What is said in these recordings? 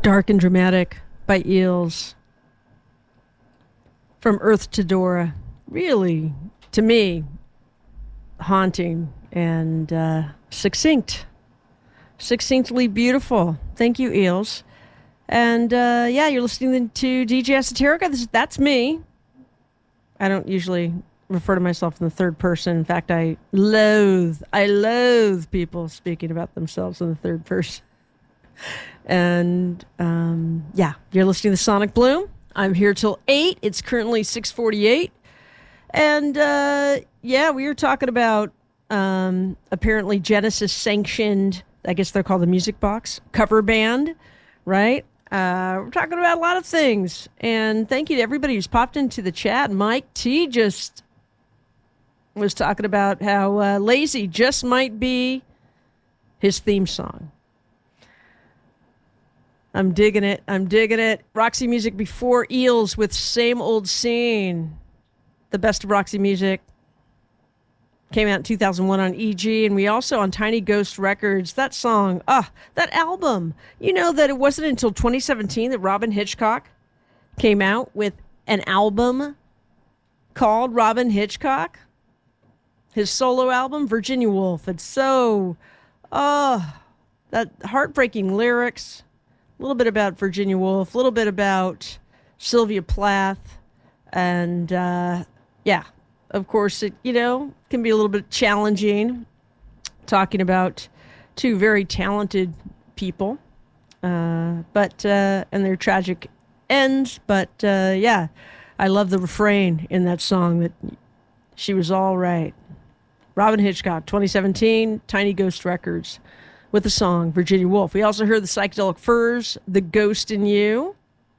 Dark and Dramatic by Eels. From Earth to Dora. Really, to me, haunting and succinct. Succinctly beautiful. Thank you, Eels. And yeah, you're listening to DJ Esoterica. That's me. I don't usually refer to myself in the third person. In fact, I loathe people speaking about themselves in the third person. And yeah, you're listening to Sonic Bloom. I'm here till 8. It's currently 6:48. And yeah, we were talking about apparently Genesis sanctioned, I guess they're called the Music Box, cover band, right? We're talking about a lot of things. And thank you to everybody who's popped into the chat. Mike T just was talking about how Lazy just might be his theme song. I'm digging it. I'm digging it. Roxy Music before Eels with Same Old Scene. The best of Roxy Music. Came out in 2001 on EG, and we also on Tiny Ghost Records. That song, that album. You know that it wasn't until 2017 that Robin Hitchcock came out with an album called Robin Hitchcock. His solo album, Virginia Woolf. It's so, that heartbreaking lyrics. A little bit about Virginia Woolf, a little bit about Sylvia Plath, and yeah, of course, it, can be a little bit challenging talking about two very talented people, but and their tragic ends. But yeah, I love the refrain in that song that she was all right. Robin Hitchcock, 2017, Tiny Ghost Records, with the song Virginia Woolf. We also heard the Psychedelic Furs, The Ghost in You.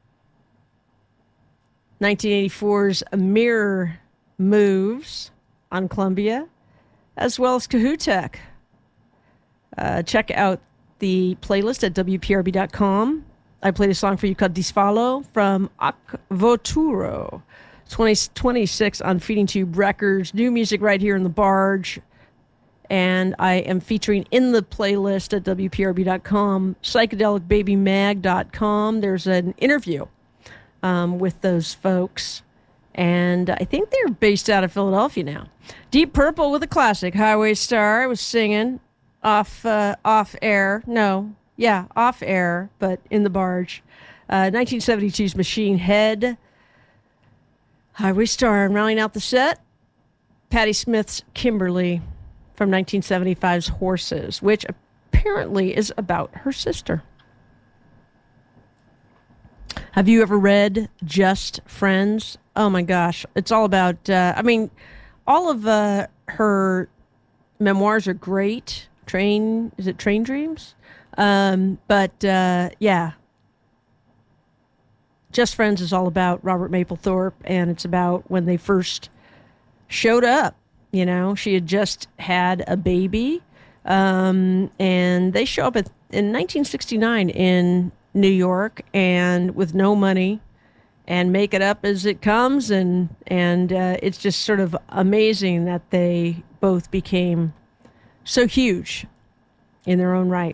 1984's Mirror Moves on Columbia, as well as Kahutek. Check out the playlist at WPRB.com. I played a song for you called Disfalo from Akvoturo. 2026 on Feeding Tube Records. New music right here in the barge. And I am featuring in the playlist at WPRB.com, psychedelicbabymag.com. There's an interview with those folks. And I think they're based out of Philadelphia now. Deep Purple with a classic, Highway Star. I was singing off air. No, yeah, off air, but in the barge. 1972's Machine Head, Highway Star. And rounding out the set, Patti Smith's Kimberly from 1975's Horses, which apparently is about her sister. Have you ever read Just Friends? Oh my gosh. It's all about, all of her memoirs are great. Train Dreams? Yeah. Just Friends is all about Robert Mapplethorpe, and it's about when they first showed up. She had just had a baby, and they show up in 1969 in New York, and with no money, and make it up as it comes, and it's just sort of amazing that they both became so huge in their own right.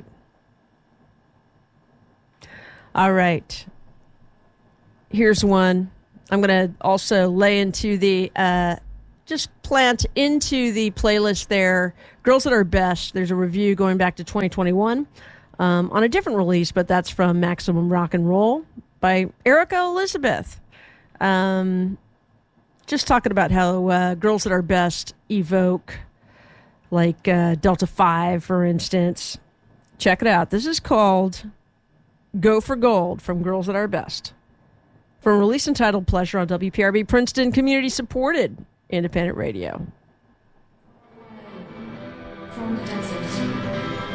All right, here's one. I'm going to also lay into the just plant into the playlist there. Girls at Our Best. There's a review going back to 2021 on a different release, but that's from Maximum Rock and Roll by Erica Elizabeth. Just talking about how Girls at Our Best evoke, like Delta 5, for instance. Check it out. This is called Go for Gold from Girls at Our Best. From a release entitled Pleasure on WPRB Princeton Community Supported Independent Radio. From the